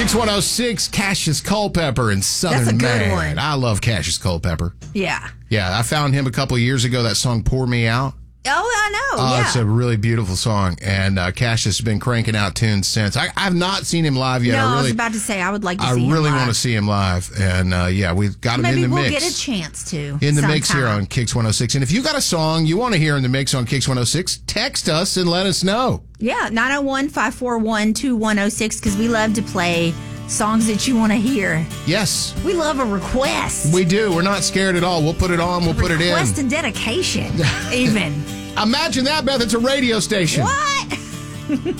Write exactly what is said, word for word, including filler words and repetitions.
Kix one oh six, Cassius Culpepper and Southern That's a good Man. one. I love Cassius Culpepper. Yeah. Yeah, I found him a couple of years ago, that song Pour Me Out. Oh, I know. Oh, yeah. It's a really beautiful song, and uh, Cassius has been cranking out tunes since. I, I've not seen him live yet. No, I, really, I was about to say I would like to I see him really live. want to see him live, and uh, yeah, we've got him Maybe in the we'll mix. get a chance to. In the mix here sometime. on Kix one oh six. And if you got a song you want to hear in the mix on Kix one oh six, text us and let us know. Yeah, nine oh one, five four one, two one oh six, because we love to play songs that you want to hear. Yes. We love a request. We do. We're not scared at all. We'll put it on. We'll put it in. Request and dedication, even. Imagine that, Beth. It's a radio station. What?